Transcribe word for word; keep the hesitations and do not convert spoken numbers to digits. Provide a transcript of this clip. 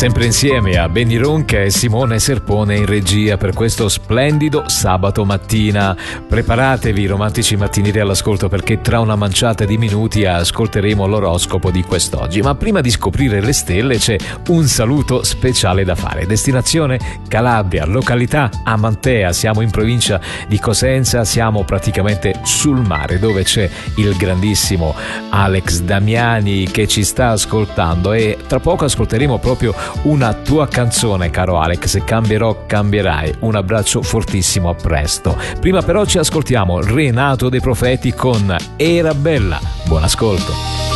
Sempre insieme a Benny Ronca e Simone Serpone in regia per questo splendido sabato mattina. Preparatevi, romantici mattinieri all'ascolto, perché tra una manciata di minuti ascolteremo l'oroscopo di quest'oggi. Ma prima di scoprire le stelle c'è un saluto speciale da fare. Destinazione Calabria, località Amantea, siamo in provincia di Cosenza, siamo praticamente sul mare, dove c'è il grandissimo Alex Damiani che ci sta ascoltando, e tra poco ascolteremo proprio una tua canzone, caro Alex. Cambierò, cambierai. Un abbraccio fortissimo, a presto. Prima però ci ascoltiamo Renato De Profeti con Era Bella. Buon ascolto.